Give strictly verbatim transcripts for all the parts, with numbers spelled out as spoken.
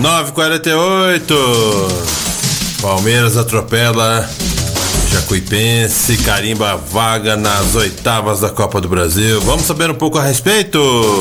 nove e quarenta e oito. Palmeiras atropela Jacuipense, carimba a vaga nas oitavas da Copa do Brasil. Vamos saber um pouco a respeito.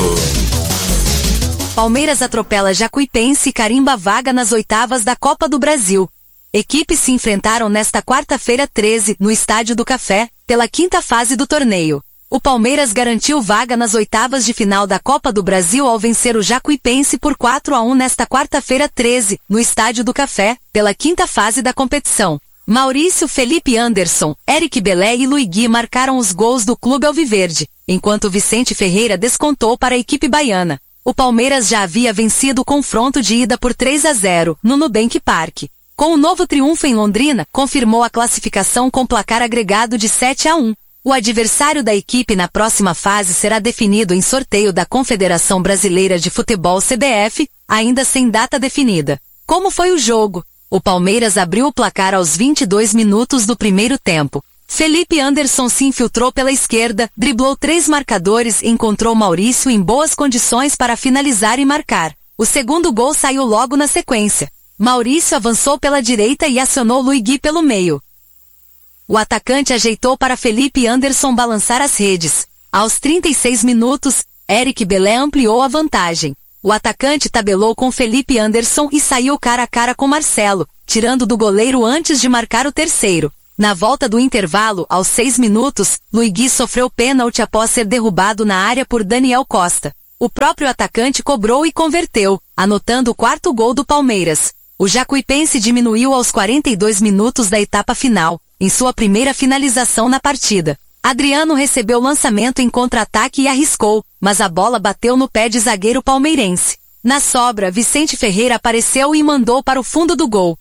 Palmeiras atropela Jacuipense e carimba a vaga nas oitavas da Copa do Brasil. Equipes se enfrentaram nesta quarta-feira treze, no Estádio do Café, pela quinta fase do torneio. O Palmeiras garantiu vaga nas oitavas de final da Copa do Brasil ao vencer o Jacuipense por quatro a um nesta quarta-feira treze, no Estádio do Café, pela quinta fase da competição. Maurício, Felipe Anderson, Eric Belé e Luigi marcaram os gols do clube alviverde, enquanto Vicente Ferreira descontou para a equipe baiana. O Palmeiras já havia vencido o confronto de ida por três a zero, no Nubank Park. Com o novo triunfo em Londrina, confirmou a classificação com placar agregado de sete a um. O adversário da equipe na próxima fase será definido em sorteio da Confederação Brasileira de Futebol C B F, ainda sem data definida. Como foi o jogo? O Palmeiras abriu o placar aos vinte e dois minutos do primeiro tempo. Felipe Anderson se infiltrou pela esquerda, driblou três marcadores e encontrou Maurício em boas condições para finalizar e marcar. O segundo gol saiu logo na sequência. Maurício avançou pela direita e acionou Luigi pelo meio. O atacante ajeitou para Felipe Anderson balançar as redes. Aos trinta e seis minutos, Eric Belé ampliou a vantagem. O atacante tabelou com Felipe Anderson e saiu cara a cara com Marcelo, tirando do goleiro antes de marcar o terceiro. Na volta do intervalo, aos seis minutos, Luigi sofreu pênalti após ser derrubado na área por Daniel Costa. O próprio atacante cobrou e converteu, anotando o quarto gol do Palmeiras. O Jacuipense diminuiu aos quarenta e dois minutos da etapa final, em sua primeira finalização na partida. Adriano recebeu o lançamento em contra-ataque e arriscou, mas a bola bateu no pé de zagueiro palmeirense. Na sobra, Vicente Ferreira apareceu e mandou para o fundo do gol.